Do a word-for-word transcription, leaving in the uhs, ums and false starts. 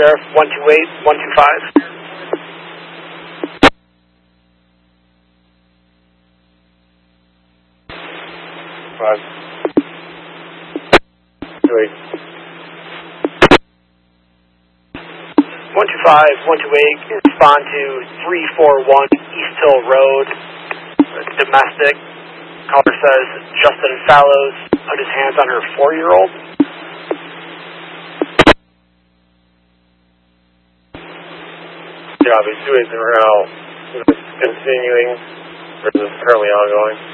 Sheriff, one two eight, one two five. Five. Two eight. one two five, one two eight, respond to three four one East Hill Road, domestic. Caller says Justin Fallows put his hands on her four-year-old. Yeah, these two eights are now continuing, or is this currently ongoing?